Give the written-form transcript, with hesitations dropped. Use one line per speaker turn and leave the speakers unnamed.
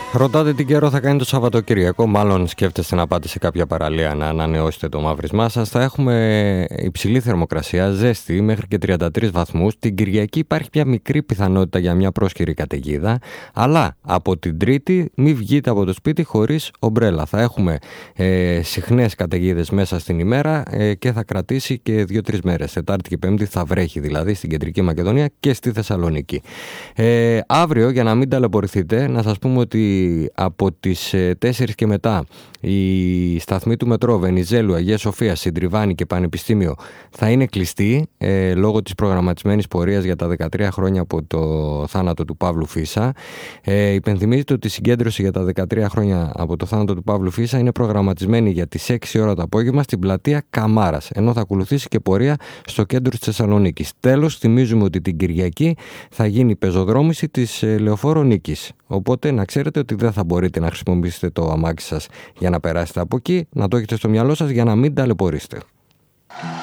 Ρωτάτε τι καιρό θα κάνει το Σαββατοκύριακο. Μάλλον σκέφτεστε να πάτε σε κάποια παραλία να ανανεώσετε το μαύρισμά σας. Θα έχουμε υψηλή θερμοκρασία, ζέστη μέχρι και 33 βαθμούς. Την Κυριακή υπάρχει μια μικρή πιθανότητα για μια πρόσκαιρη καταιγίδα. Αλλά από την Τρίτη μην βγείτε από το σπίτι χωρίς ομπρέλα. Θα έχουμε συχνές καταιγίδες μέσα στην ημέρα και θα κρατήσει και 2-3 μέρες. Τετάρτη και Πέμπτη θα βρέχει δηλαδή στην Κεντρική Μακεδονία και στη Θεσσαλονίκη. Αύριο, για να μην ταλαιπωρηθείτε, να σας πούμε ότι από τις 4 και μετά η σταθμή του μετρό Βενιζέλου, Αγία Σοφία, Συντριβάνη και Πανεπιστήμιο θα είναι κλειστή λόγω της προγραμματισμένης πορείας για τα 13 χρόνια από το θάνατο του Παύλου Φίσα. Υπενθυμίζεται ότι η συγκέντρωση για τα 13 χρόνια από το θάνατο του Παύλου Φίσα είναι προγραμματισμένη για τις 6 ώρα το απόγευμα στην πλατεία Καμάρας, ενώ θα ακολουθήσει και πορεία στο κέντρο της Θεσσαλονίκης. Τέλος, θυμίζουμε ότι την Κυριακή θα γίνει η πεζοδρόμηση της Λεωφόρου Νίκης. Οπότε να ξέρετε ότι δεν θα μπορείτε να χρησιμοποιήσετε το αμάξι σας για να περάσετε από εκεί, να το έχετε στο μυαλό σας για να μην ταλαιπωρήσετε.